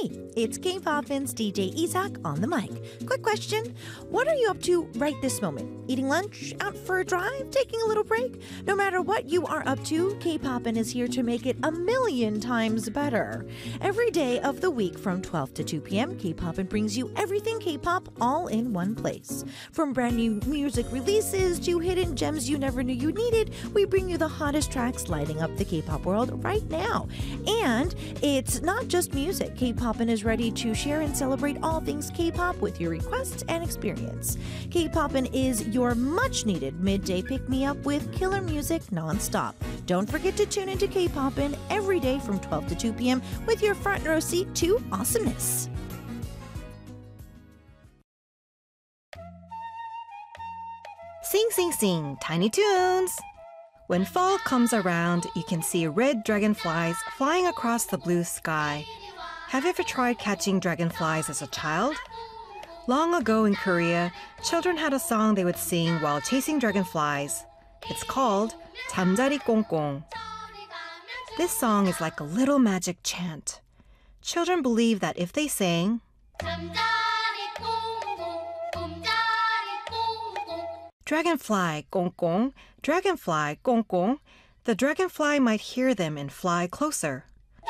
Hey, it's K-Poppin's DJ Isak on the mic. Quick question. What are you up to right this moment? Eating lunch? Out for a drive? Taking a little break? No matter what you are up to, K-Poppin is here to make it a million times better. Every day of the week from 12 to 2 p.m., K-Poppin brings you everything K-pop all in one place. From brand new music releases to hidden gems you never knew you needed, we bring you the hottest tracks lighting up the K-pop world right now. And it's not just music. K-Poppin is ready to share and celebrate all things K-pop with your requests and experience. K-Poppin is your much-needed midday pick-me-up with killer music non-stop. Don't forget to tune into K-Poppin every day from 12 to 2 p.m. with your front row seat to awesomeness. Sing, sing, sing, Tiny Toons! When fall comes around, you can see red dragonflies flying across the blue sky. Have you ever tried catching dragonflies as a child? Long ago in Korea, children had a song they would sing while chasing dragonflies. It's called 잠자리 꽁꽁. This song is like a little magic chant. Children believe that if they sang, dragonfly 꽁꽁, dragonfly 꽁꽁, the dragonfly might hear them and fly closer.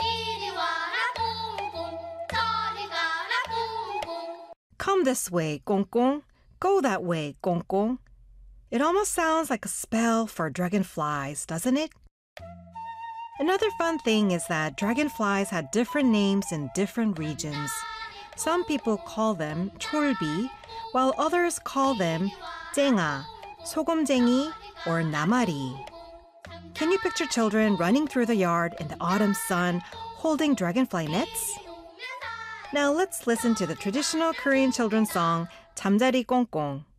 Come this way, 꽁꽁. Go that way, 꽁꽁. It almost sounds like a spell for dragonflies, doesn't it? Another fun thing is that dragonflies had different names in different regions. Some people call them 촐비, while others call them 쨍아, 소금쟁이, or 나마리. Can you picture children running through the yard in the autumn sun holding dragonfly nets? Now let's listen to the traditional Korean children's song 잠자리 꽁꽁.